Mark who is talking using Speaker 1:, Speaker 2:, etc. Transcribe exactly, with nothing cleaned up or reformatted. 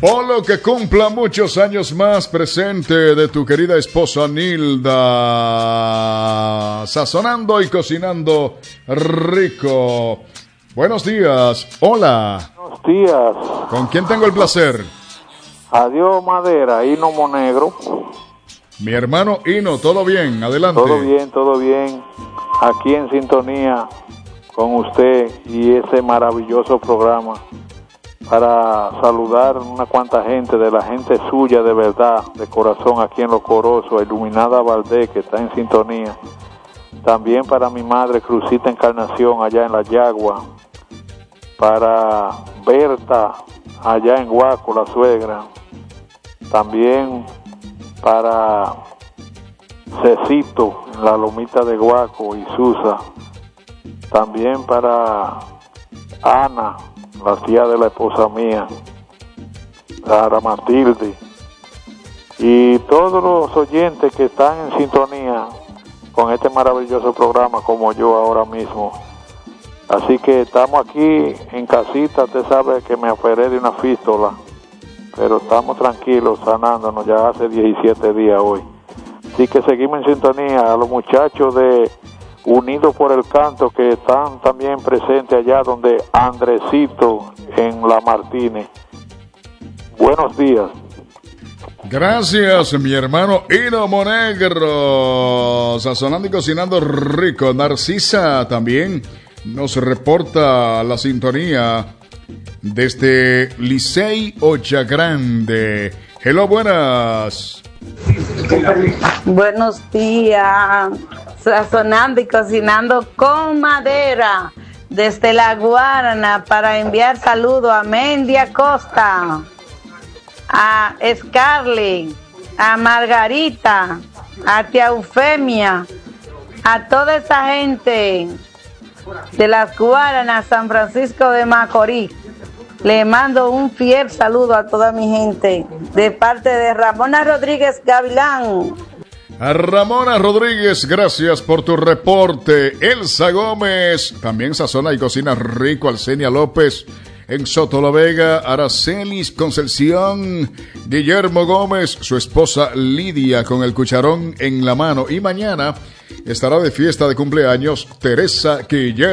Speaker 1: Polo, que cumpla muchos años más, presente de tu querida esposa Nilda, sazonando y cocinando rico. Buenos días, hola.
Speaker 2: Buenos días.
Speaker 1: ¿Con quién tengo el placer?
Speaker 2: Adiós, Madera, Hino Monegro.
Speaker 1: Mi hermano Hino, ¿todo bien? Adelante.
Speaker 2: Todo bien, todo bien. Aquí en sintonía con usted y ese maravilloso programa para saludar a una cuanta gente, de la gente suya de verdad, de corazón, aquí en Los Corosos, a Iluminada Valdés, que está en sintonía. También para mi madre Crucita Encarnación, allá en La Yagua. Para Berta, allá en Guaco, la suegra. También para Cecito, en la Lomita de Guaco y Susa. También para Ana, la tía de la esposa mía, para Matilde, y todos los oyentes que están en sintonía con este maravilloso programa como yo ahora mismo. Así que estamos aquí en casita, usted sabe que me operé de una fístula, pero estamos tranquilos, sanándonos ya hace diecisiete días hoy. Así que seguimos en sintonía. A los muchachos de Unidos por el Canto, que están también presentes allá donde Andresito en La Martínez. Buenos días.
Speaker 1: Gracias, mi hermano Hino Monegro, sazonando y cocinando rico. Narcisa también nos reporta la sintonía desde Licey Ollagrande. Hello, buenas.
Speaker 3: Buenos días. Sazonando y cocinando con madera desde La Guarana, para enviar saludos a Mendy Acosta, a Scarlett, a Margarita, a Tia Eufemia, a toda esa gente de Las Guaranas, San Francisco de Macorís. Le mando un fiel saludo a toda mi gente de parte de Ramona Rodríguez Gavilán.
Speaker 1: A Ramona Rodríguez, gracias por tu reporte. Elsa Gómez, también sazona y cocina rico. Alcenia López en Soto La Vega. Aracelis Concepción. Guillermo Gómez, su esposa Lidia con el cucharón en la mano. Y mañana estará de fiesta de cumpleaños Teresa Guillermo.